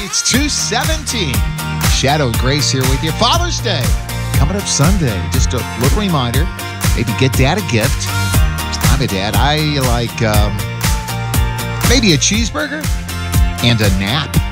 It's 2:17. Shadow and Grace here with you. Father's Day coming up Sunday. Just a little reminder, maybe get Dad a gift. I'm a dad. I like maybe a cheeseburger and a nap.